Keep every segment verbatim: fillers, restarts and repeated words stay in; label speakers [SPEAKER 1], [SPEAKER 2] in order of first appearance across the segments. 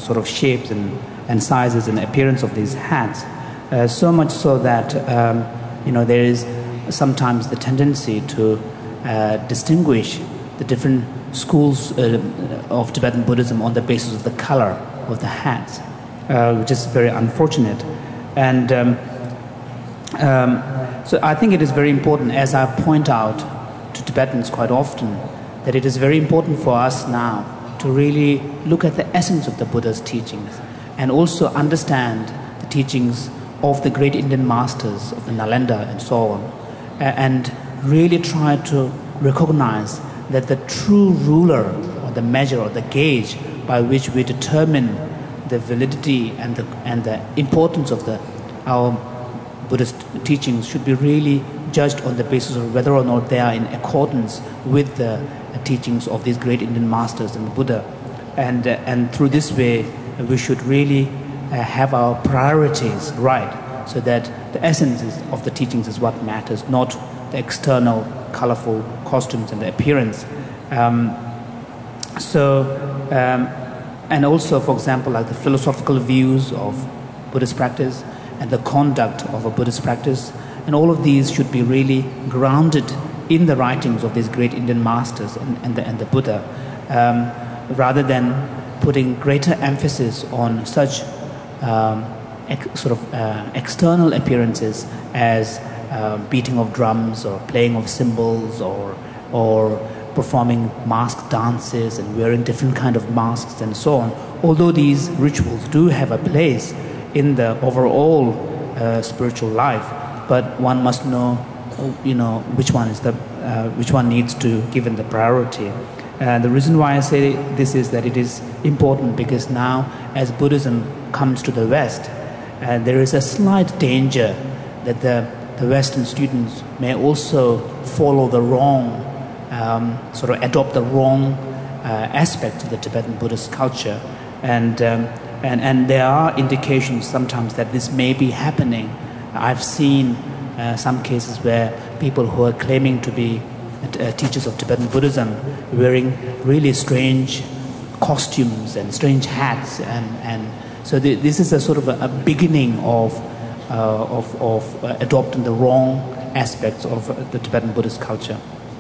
[SPEAKER 1] sort of shapes and, and sizes and appearance of these hats. Uh, so much so that um, you know there is sometimes the tendency to uh, distinguish the different schools uh, of Tibetan Buddhism on the basis of the color of the hats, uh, which is very unfortunate. And um, um, so I think it is very important, as I point out to Tibetans quite often, that it is very important for us now to really look at the essence of the Buddha's teachings and also understand the teachings of the great Indian masters of the Nalanda and so on, and really try to recognize that the true ruler or the measure or the gauge by which we determine the validity and the, and the importance of the, our Buddhist teachings should be really judged on the basis of whether or not they are in accordance with the teachings of these great Indian masters and the Buddha. And, uh, and through this way, we should really uh, have our priorities right, so that the essence of the teachings is what matters, not the external, colorful costumes and the appearance. Um, so, um, and also, for example, like the philosophical views of Buddhist practice and the conduct of a Buddhist practice, and all of these should be really grounded in the writings of these great Indian masters and, and, the, and the Buddha, um, rather than putting greater emphasis on such um, ex- sort of uh, external appearances as uh, beating of drums or playing of cymbals or or performing mask dances and wearing different kind of masks and so on. Although these rituals do have a place in the overall uh, spiritual life, but one must know, you know, which one is the uh, which one needs to given the priority. Uh, the reason why I say this is that it is important because now, as Buddhism comes to the West, uh, there is a slight danger that the, the Western students may also follow the wrong, um, sort of adopt the wrong uh, aspects of the Tibetan Buddhist culture, and um, and and there are indications sometimes that this may be happening. I've seen uh, some cases where people who are claiming to be uh, teachers of Tibetan Buddhism wearing really strange costumes and strange hats, and, and so the, this is a sort of a, a beginning of, uh, of, of uh, adopting the wrong aspects of uh, the Tibetan Buddhist culture.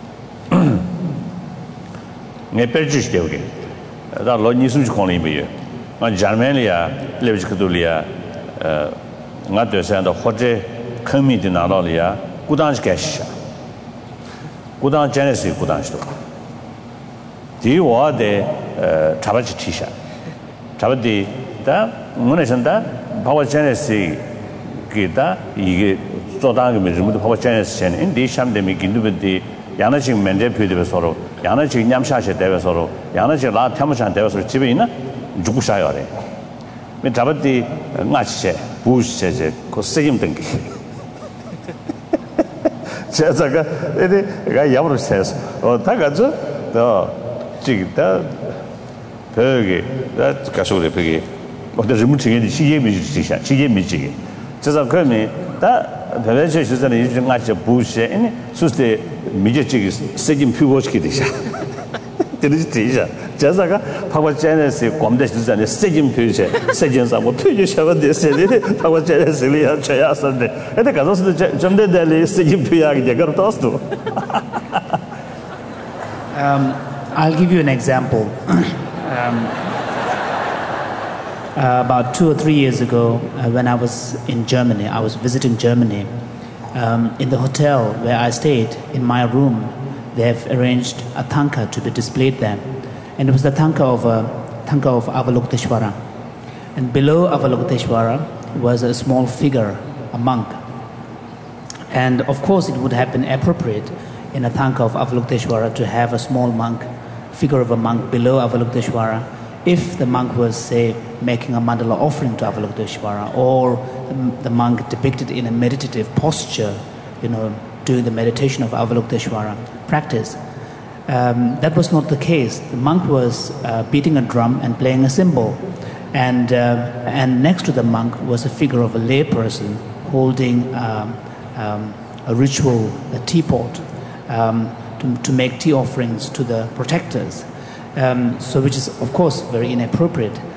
[SPEAKER 2] Gudang Genesis Gudang sto. Di wa de chabachi tisha. Chabadi da muneshanda Power Genesis gida 이게 조당이 메르무도 Power Genesis chen indi shamde mi gindu베디 야나직 멘제 표대에 서로 야나직 냠샤셰 대에 서로 야나직 라 탐샤 대에 서로 집에 있나 죽으셔야 해. 면 잡았디 나치셰 부시셰 그 세임 등기. 제가 내가 야부를 세서 어 다가죠 더 지기다 벽에 다 가서래 벽에 어디 좀 챙겨지 시계 미지시샤 시계 미지기 제가 그러면 다 대외적 시설에 이제 같이 부시에 아니 수스테 미지기 세진 피고시기 되샤 되는지 되자 제가 파워 제네스 검대 시설에 세진 표시 세진사 뭐 표시하면 되세요 파워 제네스리아 쳐야선데 근데 가서서 좀더 달리 세진 표시하기 되게 그렇다스도
[SPEAKER 1] Um, I'll give you an example. um, uh, about two or three years ago, uh, when I was in Germany, I was visiting Germany. Um, in the hotel where I stayed, in my room, they have arranged a tanka to be displayed there. And it was the tanka of, uh, tanka of Avalokiteshvara. And below Avalokiteshvara was a small figure, a monk. And of course, it would have been appropriate in a tanka of Avalokiteshvara to have a small monk, figure of a monk below Avalokiteshvara, if the monk was, say, making a mandala offering to Avalokiteshvara, or the monk depicted in a meditative posture, you know, doing the meditation of Avalokiteshvara practice. Um, that was not the case. The monk was uh, beating a drum and playing a cymbal, and uh, and next to the monk was a figure of a lay person holding um, um, a ritual, a teapot, um, to, to make tea offerings to the protectors. Um, so which is, of course, very inappropriate.